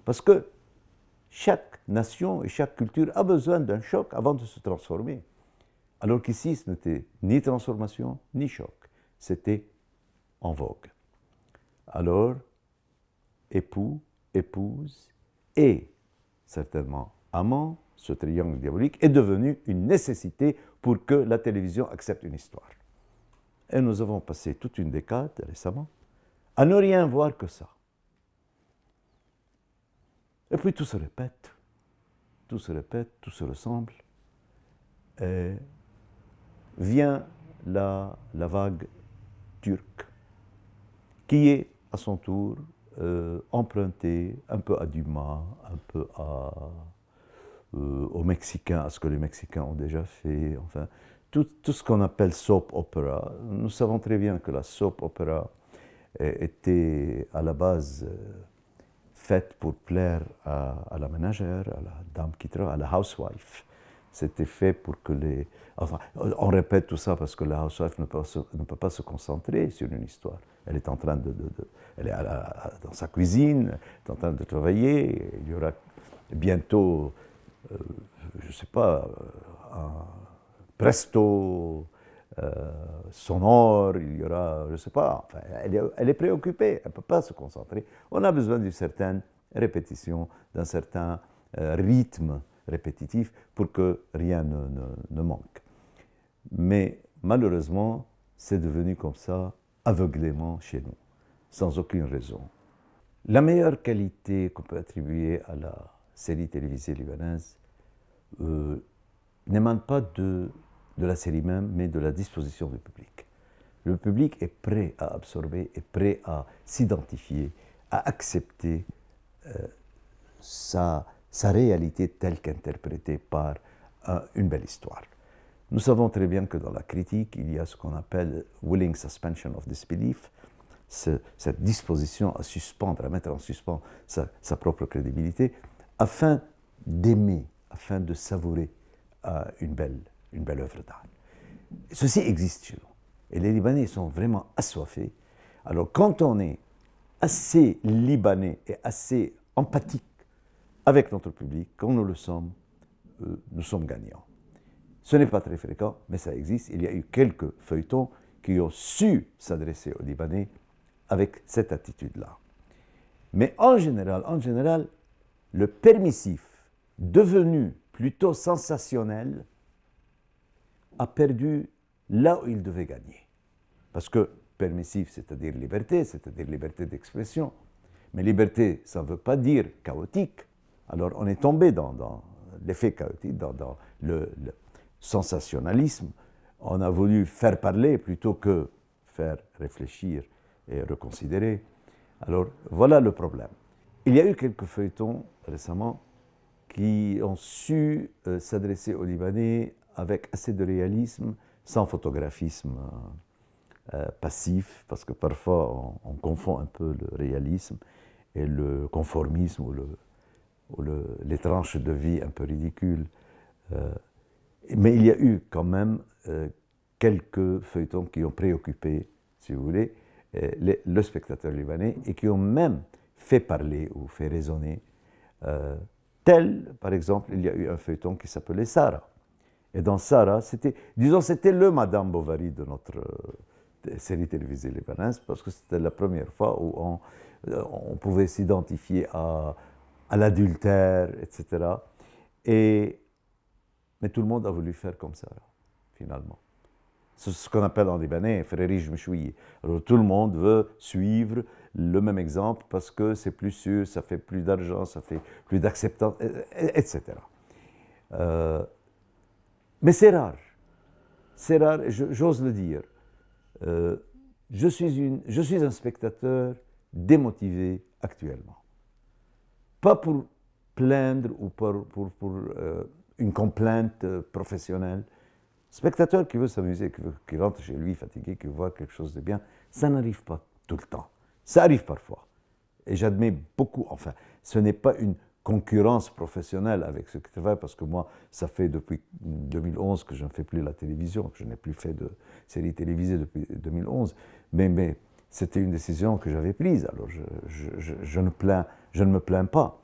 Parce que chaque nation et chaque culture a besoin d'un choc avant de se transformer. Alors qu'ici, ce n'était ni transformation, ni choc. C'était en vogue. Alors, époux, épouse et certainement amant, ce triangle diabolique est devenu une nécessité pour que la télévision accepte une histoire. Et nous avons passé toute une décade récemment à ne rien voir que ça. Et puis tout se répète, tout se répète, tout se ressemble. Et vient la vague turque, qui est à son tour empruntée un peu à Dumas, un peu aux Mexicains, à ce que les Mexicains ont déjà fait, enfin, tout ce qu'on appelle soap opera. Nous savons très bien que la soap opera était à la base faite pour plaire à la ménagère, à la dame qui travaille, à la housewife. C'était fait pour que les... Enfin, on répète tout ça parce que la housewife ne peut pas se concentrer sur une histoire. Elle est en train elle est dans sa cuisine, elle est en train de travailler. Il y aura bientôt, je ne sais pas, un presto sonore, il y aura, je ne sais pas, enfin, elle est préoccupée, elle ne peut pas se concentrer. On a besoin d'une certaine répétition, d'un certain rythme répétitif pour que rien ne manque. Mais malheureusement, c'est devenu comme ça aveuglément chez nous, sans aucune raison. La meilleure qualité qu'on peut attribuer à la série télévisée libanaise n'émane pas de la série même, mais de la disposition du public. Le public est prêt à absorber, est prêt à s'identifier, à accepter sa réalité telle qu'interprétée par une belle histoire. Nous savons très bien que dans la critique, il y a ce qu'on appelle « willing suspension of disbelief », cette disposition à suspendre, à mettre en suspens sa propre crédibilité, afin d'aimer, afin de savourer une belle œuvre d'art. Ceci existe chez nous. Et les Libanais sont vraiment assoiffés. Alors quand on est assez libanais et assez empathique avec notre public, comme nous le sommes, nous sommes gagnants. Ce n'est pas très fréquent, mais ça existe. Il y a eu quelques feuilletons qui ont su s'adresser aux Libanais avec cette attitude-là. Mais en général, le permissif, devenu plutôt sensationnel, a perdu là où il devait gagner. Parce que permissif, c'est-à-dire liberté d'expression. Mais liberté, ça ne veut pas dire chaotique. Alors on est tombé dans l'effet chaotique, dans le sensationnalisme. On a voulu faire parler plutôt que faire réfléchir et reconsidérer. Alors voilà le problème. Il y a eu quelques feuilletons récemment qui ont su s'adresser aux Libanais avec assez de réalisme, sans photographisme passif, parce que parfois on confond un peu le réalisme et le conformisme ou les tranches de vie un peu ridicules. Mais il y a eu quand même quelques feuilletons qui ont préoccupé, si vous voulez, le spectateur libanais et qui ont même fait parler ou fait résonner. Tel, par exemple, il y a eu un feuilleton qui s'appelait Sarah. Et dans Sarah, c'était le Madame Bovary de notre série télévisée libanaise, parce que c'était la première fois où on pouvait s'identifier à l'adultère, etc. Mais tout le monde a voulu faire comme Sarah, finalement. C'est ce qu'on appelle en libanais « frérij mchoui ». Alors tout le monde veut suivre le même exemple parce que c'est plus sûr, ça fait plus d'argent, ça fait plus d'acceptance, etc. Mais c'est rare, j'ose le dire. Je suis un spectateur démotivé actuellement. Pas pour plaindre ou pour une complainte professionnelle. Spectateur qui veut s'amuser, qui rentre chez lui fatigué, qui veut voir quelque chose de bien, ça n'arrive pas tout le temps. Ça arrive parfois. Et j'admets beaucoup, enfin, ce n'est pas une concurrence professionnelle avec ce que je fais, parce que moi, ça fait depuis 2011 que je ne fais plus la télévision, que je n'ai plus fait de séries télévisées depuis 2011, mais c'était une décision que j'avais prise, alors je ne me plains pas.